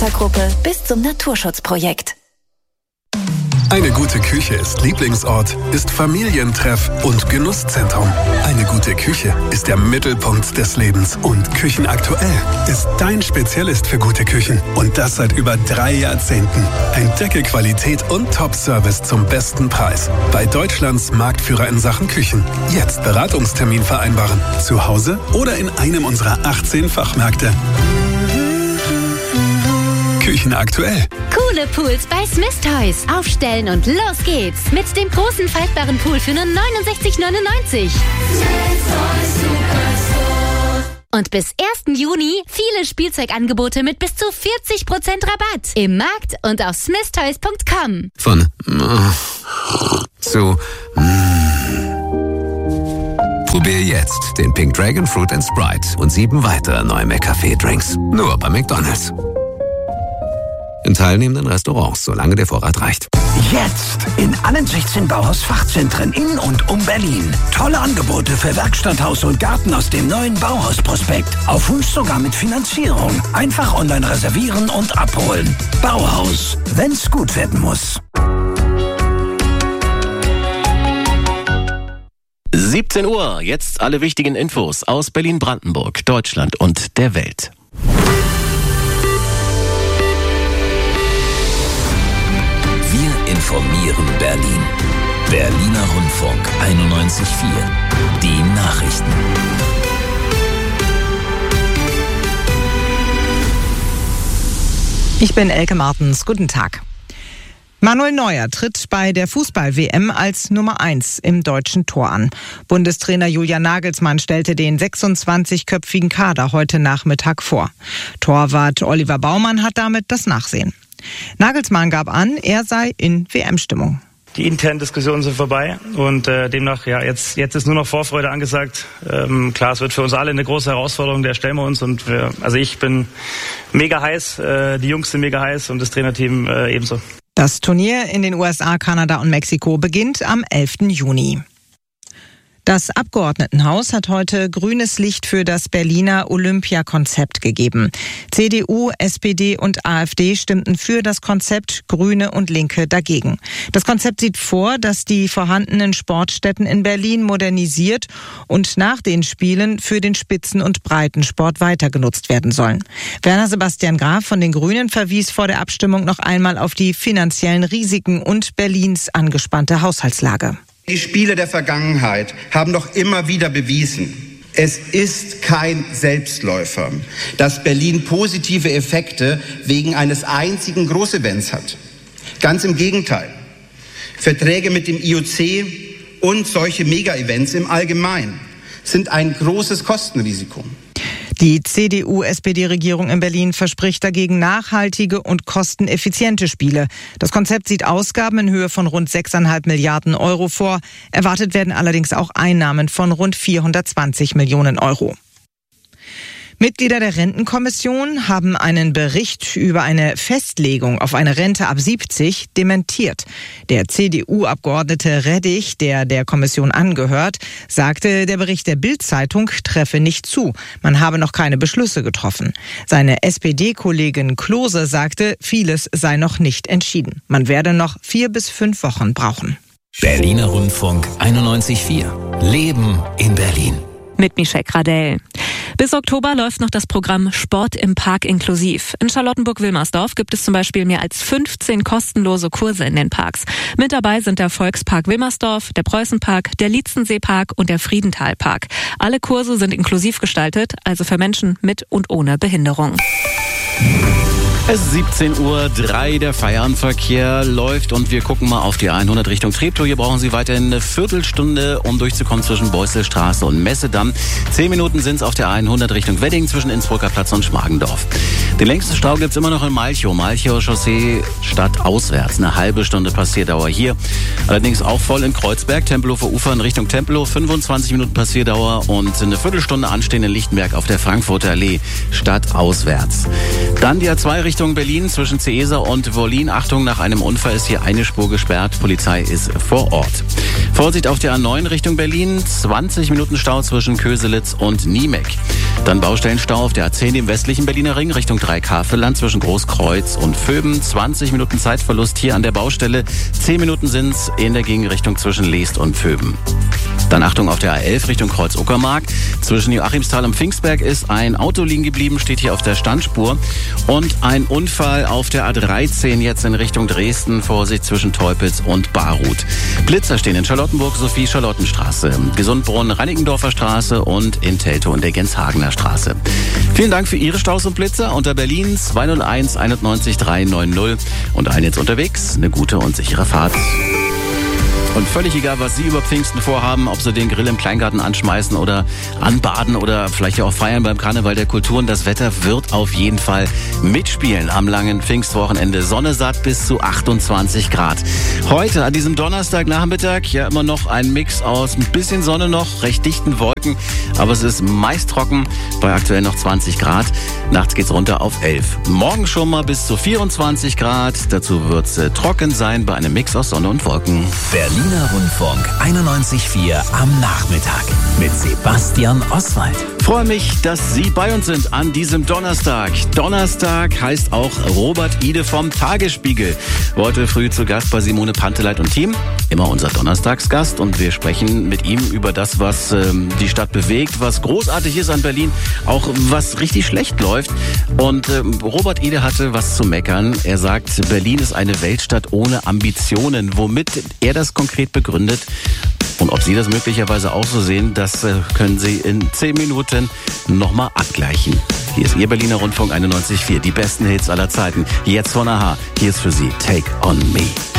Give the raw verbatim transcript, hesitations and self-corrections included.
Theatergruppe bis zum Naturschutzprojekt. Eine gute Küche ist Lieblingsort, ist Familientreff und Genusszentrum. Eine gute Küche ist der Mittelpunkt des Lebens. Und Küchenaktuell ist dein Spezialist für gute Küchen. Und das seit über drei Jahrzehnten. Entdecke Qualität und Top-Service zum besten Preis. Bei Deutschlands Marktführer in Sachen Küchen. Jetzt Beratungstermin vereinbaren. Zu Hause oder in einem unserer achtzehn Fachmärkte. Küchenaktuell. Coole Pools bei Smith Toys. Aufstellen und los geht's. Mit dem großen faltbaren Pool für nur neunundsechzig neunundneunzig. Und bis ersten Juni viele Spielzeugangebote mit bis zu vierzig Prozent Rabatt. Im Markt und auf smith toys punkt com. Von äh, zu mm. Probier jetzt den Pink Dragon Fruit and Sprite und sieben weitere neue McCafé-Drinks. Nur bei McDonald's. In teilnehmenden Restaurants, solange der Vorrat reicht. Jetzt in allen sechzehn Bauhaus-Fachzentren in und um Berlin. Tolle Angebote für Werkstatt, Haus und Garten aus dem neuen Bauhaus-Prospekt. Auf Wunsch sogar mit Finanzierung. Einfach online reservieren und abholen. Bauhaus, wenn's gut werden muss. siebzehn Uhr, jetzt alle wichtigen Infos aus Berlin-Brandenburg, Deutschland und der Welt. Wir informieren Berlin. Berliner Rundfunk einundneunzig Komma vier. Die Nachrichten. Ich bin Elke Martens. Guten Tag. Manuel Neuer tritt bei der Fußball-W M als Nummer eins im deutschen Tor an. Bundestrainer Julian Nagelsmann stellte den sechsundzwanzigköpfigen Kader heute Nachmittag vor. Torwart Oliver Baumann hat damit das Nachsehen. Nagelsmann gab an, er sei in W M-Stimmung. Die internen Diskussionen sind vorbei und äh, demnach, ja, jetzt, jetzt ist nur noch Vorfreude angesagt. Ähm, klar, es wird für uns alle eine große Herausforderung, der stellen wir uns. Und wir, also ich bin mega heiß, äh, die Jungs sind mega heiß und das Trainerteam äh, ebenso. Das Turnier in den U S A, Kanada und Mexiko beginnt am elften Juni. Das Abgeordnetenhaus hat heute grünes Licht für das Berliner Olympiakonzept gegeben. C D U, S P D und AfD stimmten für das Konzept, Grüne und Linke dagegen. Das Konzept sieht vor, dass die vorhandenen Sportstätten in Berlin modernisiert und nach den Spielen für den Spitzen- und Breitensport weiter genutzt werden sollen. Werner Sebastian Graf von den Grünen verwies vor der Abstimmung noch einmal auf die finanziellen Risiken und Berlins angespannte Haushaltslage. Die Spiele der Vergangenheit haben doch immer wieder bewiesen, es ist kein Selbstläufer, dass Berlin positive Effekte wegen eines einzigen Großevents hat. Ganz im Gegenteil. Verträge mit dem I O C und solche Mega-Events im Allgemeinen sind ein großes Kostenrisiko. Die C D U-S P D-Regierung in Berlin verspricht dagegen nachhaltige und kosteneffiziente Spiele. Das Konzept sieht Ausgaben in Höhe von rund sechs Komma fünf Milliarden Euro vor. Erwartet werden allerdings auch Einnahmen von rund vierhundertzwanzig Millionen Euro. Mitglieder der Rentenkommission haben einen Bericht über eine Festlegung auf eine Rente ab siebzig dementiert. Der C D U-Abgeordnete Reddich, der der Kommission angehört, sagte, der Bericht der Bild-Zeitung treffe nicht zu. Man habe noch keine Beschlüsse getroffen. Seine S P D-Kollegin Klose sagte, vieles sei noch nicht entschieden. Man werde noch vier bis fünf Wochen brauchen. Berliner Rundfunk einundneunzig Komma vier. Leben in Berlin. Mit Michelle Gradell. Bis Oktober läuft noch das Programm Sport im Park inklusiv. In Charlottenburg-Wilmersdorf gibt es zum Beispiel mehr als fünfzehn kostenlose Kurse in den Parks. Mit dabei sind der Volkspark Wilmersdorf, der Preußenpark, der Lietzenseepark und der Friedentalpark. Alle Kurse sind inklusiv gestaltet, also für Menschen mit und ohne Behinderung. Es ist siebzehn Uhr drei, der Feierabendverkehr läuft und wir gucken mal auf die hundert Richtung Treptow. Hier brauchen Sie weiterhin eine Viertelstunde, um durchzukommen zwischen Beuselstraße und Messedamm. Zehn Minuten sind es auf der hundert Richtung Wedding zwischen Innsbrucker Platz und Schmargendorf. Den längsten Stau gibt es immer noch in Malchow. Malchow Chaussee stadtauswärts. Eine halbe Stunde Passierdauer hier. Allerdings auch voll in Kreuzberg, Tempelhofer Ufer in Richtung Tempelhof. fünfundzwanzig Minuten Passierdauer und eine Viertelstunde anstehen in Lichtenberg auf der Frankfurter Allee stadtauswärts. Dann die A zwei Richtung Richtung Berlin zwischen Ceesa und Wollin. Achtung, nach einem Unfall ist hier eine Spur gesperrt. Polizei ist vor Ort. Vorsicht auf der A neun Richtung Berlin. zwanzig Minuten Stau zwischen Köselitz und Niemek. Dann Baustellenstau auf der A zehn im westlichen Berliner Ring Richtung Dreikafelland zwischen Großkreuz und Vöben. zwanzig Minuten Zeitverlust hier an der Baustelle. zehn Minuten sind's in der Gegenrichtung zwischen Leest und Vöben. Dann Achtung auf der A elf Richtung Kreuz-Uckermark. Zwischen Joachimsthal und Pfingstberg ist ein Auto liegen geblieben, steht hier auf der Standspur. Und ein Unfall auf der A dreizehn jetzt in Richtung Dresden. Vorsicht zwischen Teupitz und Barut. Blitzer stehen in Charlottenburg, Sophie-Charlottenstraße, Gesundbrunnen, Reinickendorfer Straße und in Teltow in der Gens-Hagener Straße. Vielen Dank für Ihre Staus und Blitzer unter Berlin zwei null eins einundneunzig drei neun null. Und ein jetzt unterwegs, eine gute und sichere Fahrt. Und völlig egal, was Sie über Pfingsten vorhaben, ob Sie den Grill im Kleingarten anschmeißen oder anbaden oder vielleicht ja auch feiern beim Karneval der Kulturen. Das Wetter wird auf jeden Fall mitspielen am langen Pfingstwochenende. Sonne satt bis zu achtundzwanzig Grad. Heute an diesem Donnerstagnachmittag ja immer noch ein Mix aus ein bisschen Sonne noch, recht dichten Wolken, aber es ist meist trocken bei aktuell noch zwanzig Grad. Nachts geht's runter auf elf. Morgen schon mal bis zu vierundzwanzig Grad. Dazu wird's äh, trocken sein bei einem Mix aus Sonne und Wolken. Berliner Rundfunk einundneunzig Komma vier am Nachmittag mit Sebastian Oswald. Freue mich, dass Sie bei uns sind an diesem Donnerstag. Donnerstag heißt auch Robert Ide vom Tagesspiegel. Heute früh zu Gast bei Simone Panteleit und Team. Immer unser Donnerstagsgast und wir sprechen mit ihm über das, was ähm, die Stadt bewegt, was großartig ist an Berlin, auch was richtig schlecht läuft. Und ähm, Robert Ide hatte was zu meckern. Er sagt, Berlin ist eine Weltstadt ohne Ambitionen. Womit er das konkret begründet und ob Sie das möglicherweise auch so sehen, das äh, können Sie in zehn Minuten nochmal abgleichen. Hier ist Ihr Berliner Rundfunk einundneunzig Komma vier, die besten Hits aller Zeiten. Jetzt von A H, hier ist für Sie Take On Me.